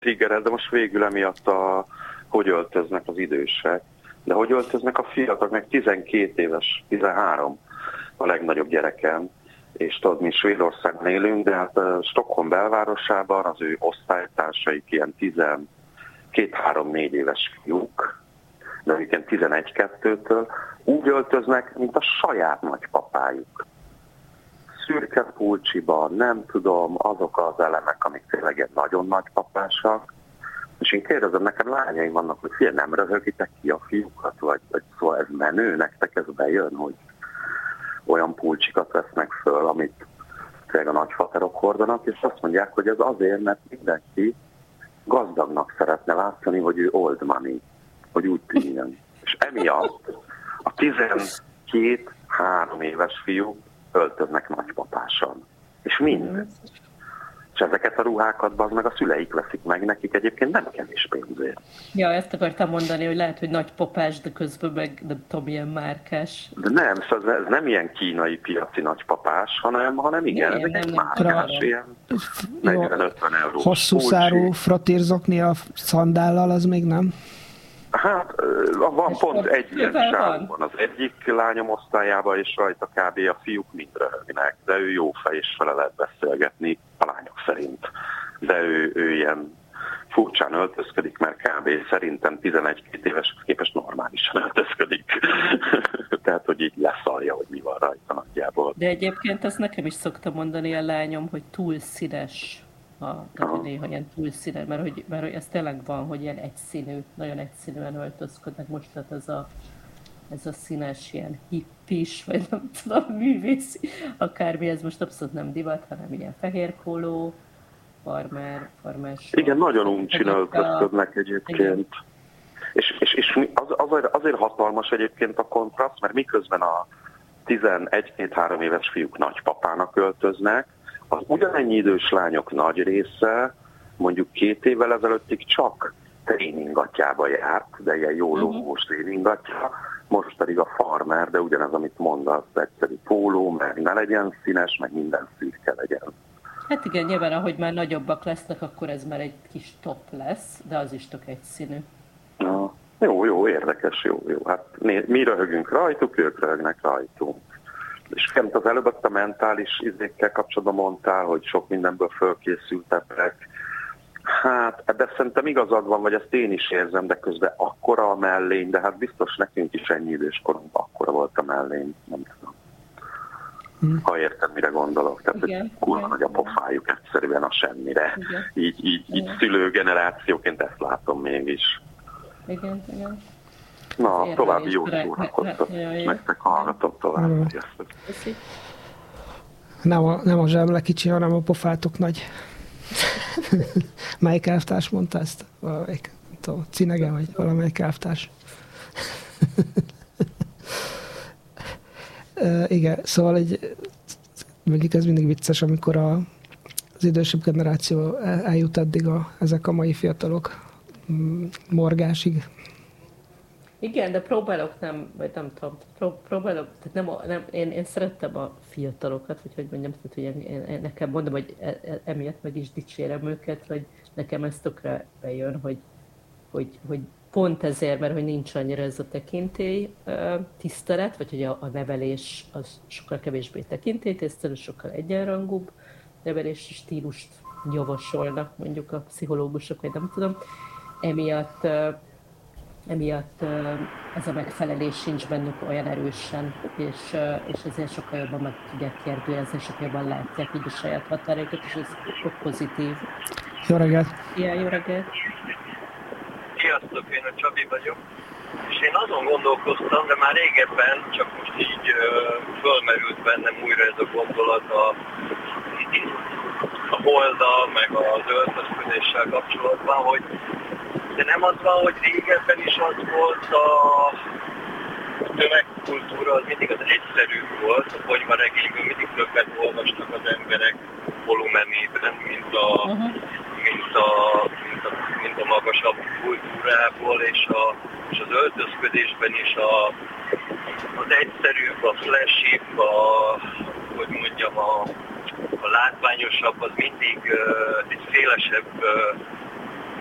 triggerel, de most végül emiatt hogy öltöznek az idősek, de hogy öltöznek a fiatalok, meg 12 éves, 13 a legnagyobb gyerekem, és tudod, mi Svédországban élünk, de hát Stockholm belvárosában az ő osztálytársaik ilyen 12-3-4 éves fiúk, de egyébként 11-2-től úgy öltöznek, mint a saját nagypapájuk. Szürke pulcsiban, nem tudom, azok az elemek, amik tényleg nagyon nagypapásak. És én kérdezem, nekem lányaim vannak, hogy figyelj, nem röhögitek ki a fiúkat, vagy szóval ez menő, nektek ez bejön, hogy olyan pulcsikat vesznek föl, amit tényleg a nagyfaterok hordanak, és azt mondják, hogy ez azért, mert mindenki gazdagnak szeretne látszani, hogy ő old money, hogy úgy tűnjön. És emiatt a 12-3 éves fiúk öltöznek nagypapásan. És mind. És ezeket a ruhákat meg a szüleik veszik meg nekik egyébként nem kevés pénzért. Ja, ezt akartam mondani, hogy lehet, hogy nagypapás, de közben meg nem tudom, ilyen márkás. De nem, szóval ez nem ilyen kínai piaci nagypapás, hanem igen, ez egy márkás, ilyen 40-50 eurós. Hosszú szárú fratérzokni a szandállal, az még nem? Hát van pont egy ilyen sávban az egyik lányom osztályában, és rajta kb. A fiúk mind röhögnek, de ő jó fej, és vele lehet beszélgetni a lányok szerint. De ő ilyen furcsán öltözködik, mert kb. Szerintem 11-2 éves képest normálisan öltözködik. Tehát, hogy így leszalja, hogy mi van rajta nagyjából. De egyébként ezt nekem is szokta mondani a lányom, hogy túl színes. Néha ilyen túlszínes, mert hogy ez tényleg van, hogy ilyen egyszínű, nagyon egyszínűen öltözködnek most, tehát ez a színes, ilyen hippis, vagy nem tudom, művészi, akármi, ez most abszolút nem divat, hanem ilyen fehér póló, farmás. Igen, nagyon uncsin öltözködnek egyébként. És azért hatalmas egyébként a kontraszt, mert miközben a 11-2-3 éves fiúk nagypapának öltöznek, az ugyanennyi idős lányok nagy része mondjuk 2 évvel ezelőttig csak tréningatjába járt, de ilyen jó lógós tréningatja, most pedig a farmer, de ugyanez, amit mondasz, egyszerű póló, meg ne legyen színes, meg minden szürke legyen. Hát igen, nyilván, ahogy már nagyobbak lesznek, akkor ez már egy kis top lesz, de az is tök egyszínű. Jó, érdekes, jó. Hát mi röhögünk rajtuk, ők röhögnek rajtunk. És kent az előbb azt a mentális izékkel kapcsolatban mondtál, hogy sok mindenből fölkészültetek. Hát ebben szerintem igazad van, vagy ezt én is érzem, de közben akkora a mellény, de hát biztos nekünk is ennyi időskorunkban akkora volt a mellény, nem tudom. Ha érted, mire gondolok. Tehát, hogy kurva nagy a pofájuk egyszerűen a semmire. Így szülőgenerációként ezt látom mégis. Igen. Na, további jó szórakoztat. Nektek hallgatok tovább. Nem a zsemle kicsi, hanem a pofátok nagy. Melyik elvtárs mondta ezt? Valamelyik, Cinege, vagy valamelyik elvtárs? Igen, szóval mondjuk ez mindig vicces, amikor az idősebb generáció eljut eddig ezek a mai fiatalok morgásig. Igen, de próbálok próbálok, tehát nem, én szerettem a fiatalokat, vagy hogy mondjam, tehát, hogy én nekem mondom, hogy emiatt meg is dicsérem őket, hogy nekem ez tökre bejön, hogy pont ezért, mert hogy nincs annyira ez a tekintély tisztelet, vagy hogy a nevelés az sokkal kevésbé tekintélytisztelő, sokkal egyenrangúbb nevelési stílust javasolnak mondjuk a pszichológusok, vagy nem tudom. Emiatt ez a megfelelés sincs bennük olyan erősen, és ezért sokkal jobban meg tudják kérdőjelezni, sokkal jobban látják így a saját határaikat, és ez pozitív. Jó reggelt! Igen, jó reggelt! Sziasztok, én a Csabi vagyok. És én azon gondolkoztam, de már régebben, csak most így fölmerült bennem újra ez a gondolat a holddal, meg az öltözködéssel kapcsolatban, hogy de nem az van, hogy régebben is az volt a tömegkultúra, az mindig az egyszerűbb volt, a ponyvaregényből mindig többet olvastak az emberek volumenében, mint a magasabb kultúrából, és az öltözködésben is az egyszerűbb, a flashibb, hogy mondjam, a látványosabb, az mindig egy szélesebb